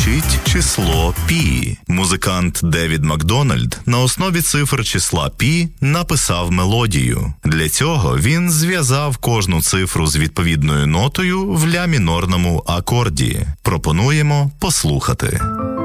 Звучить число пі. Музикант Девід Макдональд на основі цифр числа пі написав мелодію. Для цього він зв'язав кожну цифру з відповідною нотою в ля мінорному акорді. Пропонуємо послухати.